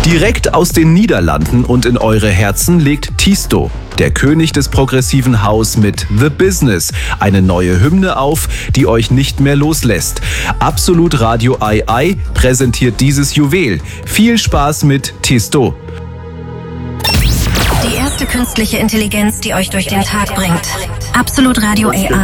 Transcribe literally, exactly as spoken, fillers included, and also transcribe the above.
Direkt aus den Niederlanden und in eure Herzen legt Tiësto, der König des progressiven House, mit The Business eine neue Hymne auf, die euch nicht mehr loslässt. Absolut Radio I I präsentiert dieses Juwel. Viel Spaß mit Tiësto. Die erste künstliche Intelligenz, die euch durch den Tag bringt. Absolut Radio A I.